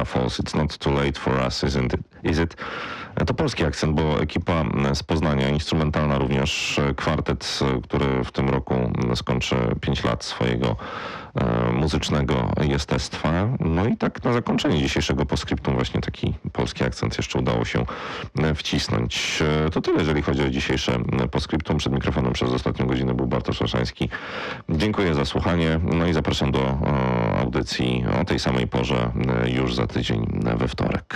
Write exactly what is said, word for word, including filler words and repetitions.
Niagara Falls. It's not too late for us, isn't it? Is it? To polski akcent, bo ekipa z Poznania, instrumentalna również, kwartet, który w tym roku skończy pięć lat swojego e, muzycznego jestestwa. No i tak na zakończenie dzisiejszego postscriptum właśnie taki polski akcent jeszcze udało się wcisnąć. To tyle, jeżeli chodzi o dzisiejsze postscriptum. Przed mikrofonem przez ostatnią godzinę był Bartosz Raszański. Dziękuję za słuchanie, no i zapraszam do e, audycji o tej samej porze e, już za tydzień we wtorek.